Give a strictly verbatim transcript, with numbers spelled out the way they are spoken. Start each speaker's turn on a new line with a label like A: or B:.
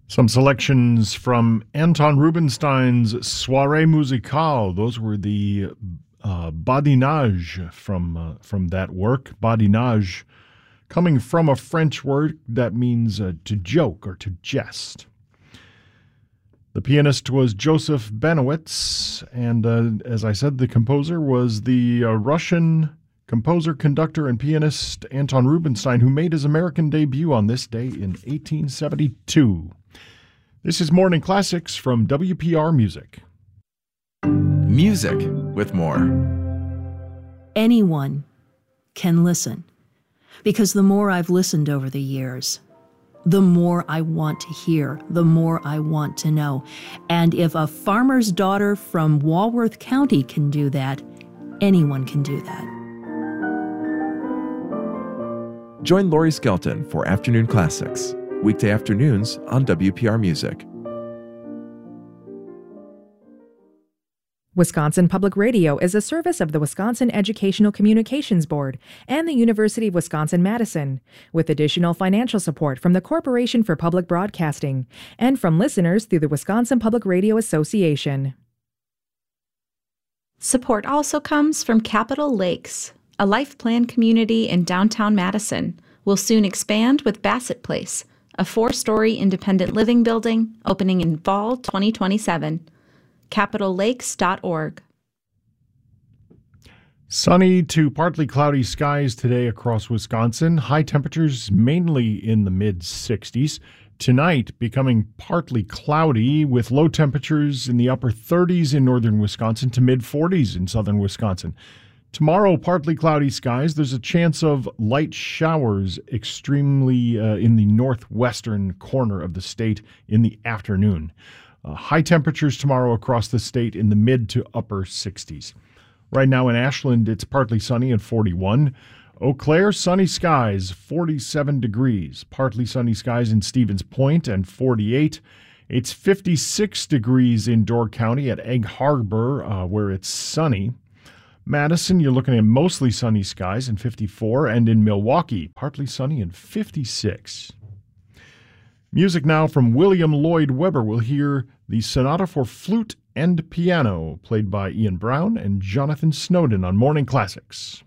A: Some selections from Anton Rubinstein's Soirée Musicale. Those were the uh, badinage from uh, from that work. Badinage, coming from a French word that means uh, to joke or to jest. The pianist was Joseph Benowitz, and uh, as I said, the composer was the uh, Russian composer, conductor, and pianist Anton Rubinstein, who made his American debut on this day in eighteen seventy-two. This is Morning Classics from W P R Music.
B: Music with more.
C: Anyone can listen, because the more I've listened over the years, the more I want to hear, the more I want to know. And if a farmer's daughter from Walworth County can do that, anyone can do that.
B: Join Lori Skelton for Afternoon Classics, weekday afternoons on W P R Music.
D: Wisconsin Public Radio is a service of the Wisconsin Educational Communications Board and the University of Wisconsin-Madison, with additional financial support from the Corporation for Public Broadcasting and from listeners through the Wisconsin Public Radio Association.
E: Support also comes from Capitol Lakes, a life plan community in downtown Madison. Will soon expand with Bassett Place, a four-story independent living building opening in fall twenty twenty-seven. capitol lakes dot org.
A: Sunny to partly cloudy skies today across Wisconsin. High temperatures mainly in the mid sixties. Tonight becoming partly cloudy with low temperatures in the upper thirties in northern Wisconsin to mid forties in southern Wisconsin. Tomorrow, partly cloudy skies. There's a chance of light showers extremely uh, in the northwestern corner of the state in the afternoon. Uh, high temperatures tomorrow across the state in the mid to upper sixties. Right now in Ashland, it's partly sunny at forty-one. Eau Claire, sunny skies, forty-seven degrees. Partly sunny skies in Stevens Point and forty-eight. It's fifty-six degrees in Door County at Egg Harbor, uh, where it's sunny. Madison, you're looking at mostly sunny skies and fifty-four. And in Milwaukee, partly sunny and fifty-six. Music now from William Lloyd Webber. We'll hear the Sonata for Flute and Piano, played by Ian Brown and Jonathan Snowden on Morning Classics.